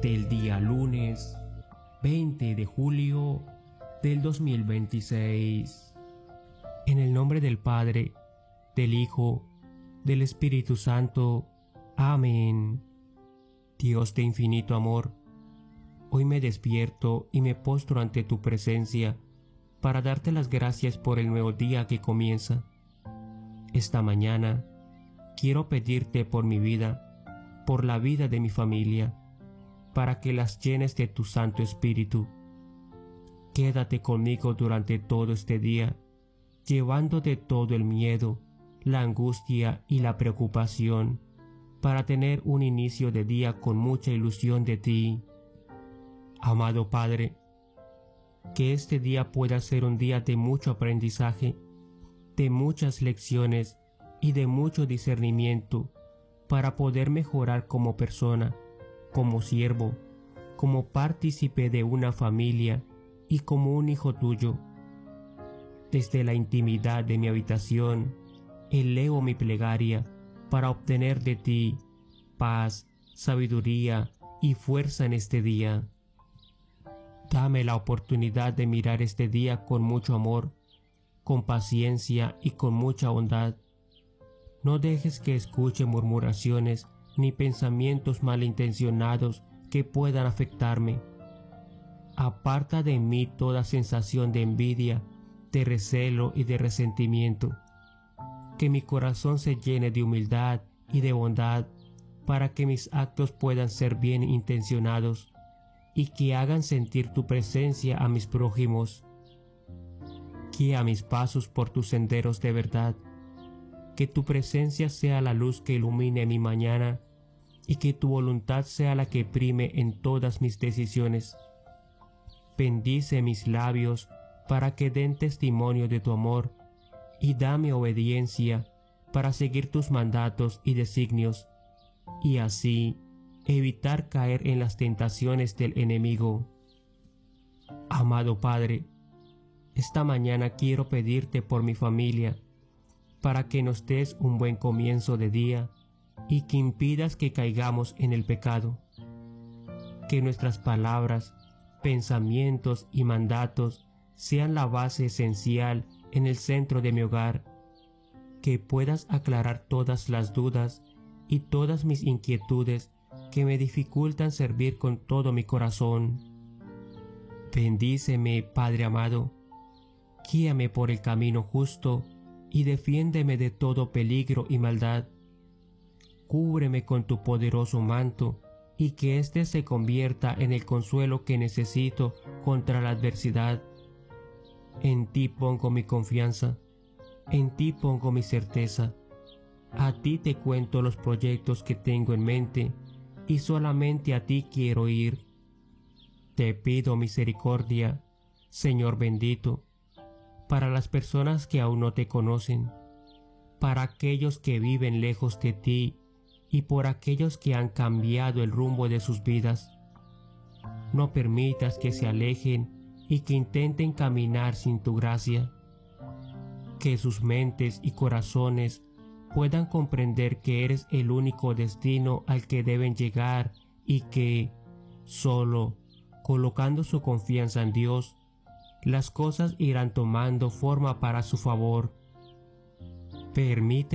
del día lunes 20 de julio del 2026. En el nombre del Padre, del Hijo, del Espíritu Santo. Amén. Dios de infinito amor, hoy me despierto y me postro ante tu presencia para darte las gracias por el nuevo día que comienza. Esta mañana quiero pedirte por mi vida, por la vida de mi familia, para que las llenes de tu Santo Espíritu. Quédate conmigo durante todo este día, llevándote todo el miedo, la angustia y la preocupación, para tener un inicio de día con mucha ilusión de ti. Amado Padre, que este día pueda ser un día de mucho aprendizaje, de muchas lecciones y de mucho discernimiento, para poder mejorar como persona, como siervo, como partícipe de una familia y como un hijo tuyo. Desde la intimidad de mi habitación, elevo mi plegaria para obtener de ti paz, sabiduría y fuerza en este día. Dame la oportunidad de mirar este día con mucho amor, con paciencia y con mucha bondad. No dejes que escuche murmuraciones ni pensamientos malintencionados que puedan afectarme. Aparta de mí toda sensación de envidia, de recelo y de resentimiento. Que mi corazón se llene de humildad y de bondad para que mis actos puedan ser bien intencionados y que hagan sentir tu presencia a mis prójimos. Guía mis pasos por tus senderos de verdad. Que tu presencia sea la luz que ilumine mi mañana y que tu voluntad sea la que prime en todas mis decisiones. Bendice mis labios para que den testimonio de tu amor y dame obediencia para seguir tus mandatos y designios y así evitar caer en las tentaciones del enemigo. Amado Padre, esta mañana quiero pedirte por mi familia, para que nos des un buen comienzo de día y que impidas que caigamos en el pecado. Que nuestras palabras, pensamientos y mandatos sean la base esencial en el centro de mi hogar. Que puedas aclarar todas las dudas y todas mis inquietudes que me dificultan servir con todo mi corazón. Bendíceme, Padre amado, guíame por el camino justo y defiéndeme de todo peligro y maldad. Cúbreme con tu poderoso manto y que éste se convierta en el consuelo que necesito contra la adversidad. En ti pongo mi confianza, en ti pongo mi certeza. A ti te cuento los proyectos que tengo en mente y solamente a ti quiero ir. Te pido misericordia, Señor bendito, para las personas que aún no te conocen, para aquellos que viven lejos de ti y por aquellos que han cambiado el rumbo de sus vidas. No permitas que se alejen y que intenten caminar sin tu gracia. Que sus mentes y corazones puedan comprender que eres el único destino al que deben llegar y que, solo colocando su confianza en Dios, las cosas irán tomando forma para su favor. Permite